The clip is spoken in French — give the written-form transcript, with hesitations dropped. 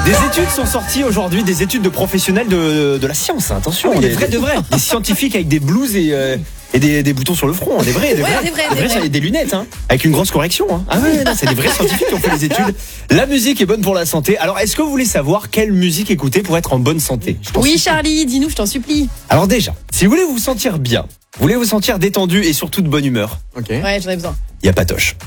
Des études sont sorties aujourd'hui, des études de professionnels de la science. Attention, Oui, des des vrais de vrais. Des scientifiques avec des blouses et des boutons sur le front. Des vrais, des vrais. des lunettes, avec une grosse correction. Ah ouais, non, c'est des vrais scientifiques qui ont fait les études. La musique est bonne pour la santé. Alors, est-ce que vous voulez savoir quelle musique écouter pour être en bonne santé? Oui, Charlie, dis-nous, je t'en supplie. Alors déjà, si vous voulez vous sentir bien, vous voulez vous sentir détendu et surtout de bonne humeur, Ok. Ouais, j'en ai besoin. il y a Patoche.